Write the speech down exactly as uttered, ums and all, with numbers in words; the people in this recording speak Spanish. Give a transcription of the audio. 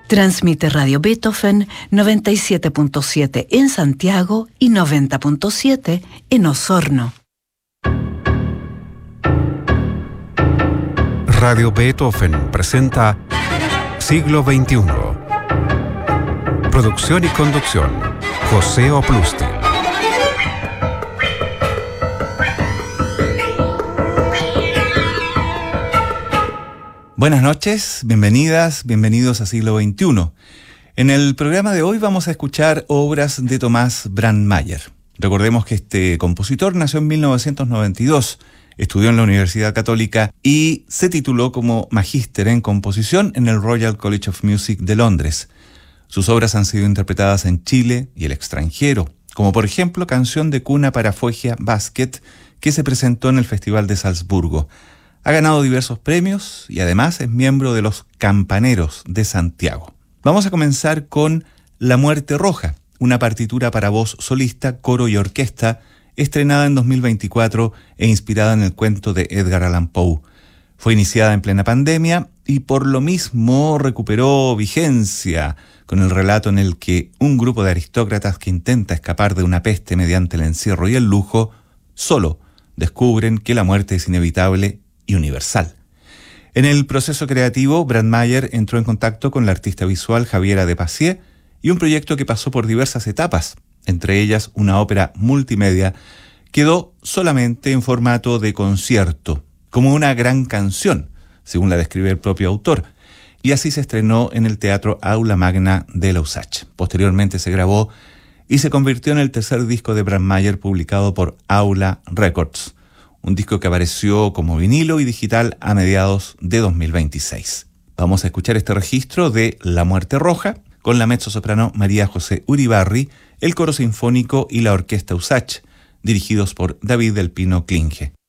Transmite Radio Beethoven noventa y siete punto siete en Santiago y noventa punto siete en Osorno. Radio Beethoven presenta Siglo veintiuno. Producción y conducción, José Oplusti. Buenas noches, bienvenidas, bienvenidos a Siglo veintiuno. En el programa de hoy vamos a escuchar obras de Tomás Brandmeier. Recordemos que este compositor nació en mil novecientos noventa y dos, estudió en la Universidad Católica y se tituló como magíster en composición en el Royal College of Music de Londres. Sus obras han sido interpretadas en Chile y el extranjero, como por ejemplo Canción de cuna para Foggia Basket, que se presentó en el Festival de Salzburgo. Ha ganado diversos premios y además es miembro de los Campaneros de Santiago. Vamos a comenzar con La Muerte Roja, una partitura para voz solista, coro y orquesta, estrenada en dos mil veinticuatro e inspirada en el cuento de Edgar Allan Poe. Fue iniciada en plena pandemia y por lo mismo recuperó vigencia con el relato en el que un grupo de aristócratas que intenta escapar de una peste mediante el encierro y el lujo, solo descubren que la muerte es inevitable y universal. En el proceso creativo, Brandmeier entró en contacto con la artista visual Javiera de Pacier y un proyecto que pasó por diversas etapas, entre ellas una ópera multimedia, quedó solamente en formato de concierto, como una gran canción, según la describe el propio autor, y así se estrenó en el Teatro Aula Magna de Lausach. Posteriormente se grabó y se convirtió en el tercer disco de Brandmeier publicado por Aula Records, un disco que apareció como vinilo y digital a mediados de dos mil veintiséis. Vamos a escuchar este registro de La Muerte Roja con la mezzosoprano María José Uribarri, el coro sinfónico y la orquesta Usach, dirigidos por David del Pino Klinge.